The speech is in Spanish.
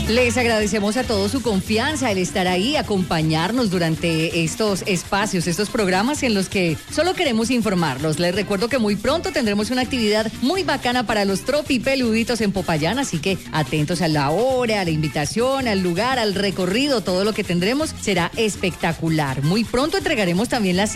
Les agradecemos a todos su confianza, el estar ahí, acompañarnos durante estos espacios, estos programas en los que solo queremos informarlos. Les recuerdo que muy pronto tendremos una actividad muy bacana para los tropipeluditos en Popayán, así que atentos a la hora, a la invitación, al lugar, al recorrido, todo lo que tendremos será espectacular. Muy pronto entregaremos también las